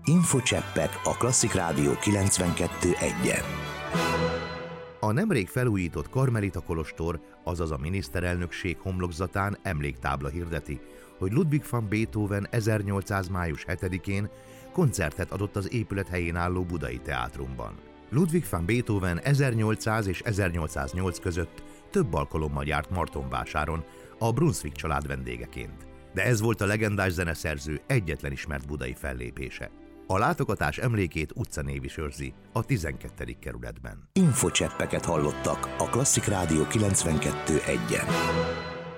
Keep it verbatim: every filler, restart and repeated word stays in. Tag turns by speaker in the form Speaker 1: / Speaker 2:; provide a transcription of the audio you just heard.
Speaker 1: Infocseppek a Klasszik Rádió kilencvenkettő egyen.
Speaker 2: A nemrég felújított Karmelita kolostor, azaz a miniszterelnökség homlokzatán emléktábla hirdeti, hogy Ludwig van Beethoven ezernyolcszáz május hetedikén koncertet adott az épület helyén álló Budai Teátrumban. Ludwig van Beethoven ezernyolcszáz és ezernyolcszáznyolc között több alkalommal járt Martonvásáron a Brunswick család vendégeként. De ez volt a legendás zeneszerző egyetlen ismert budai fellépése. A látogatás emlékét utcanév is őrzi a tizenkettedik kerületben.
Speaker 1: Infocseppeket hallottak a Klasszik Rádió kilencvenkettő egyen.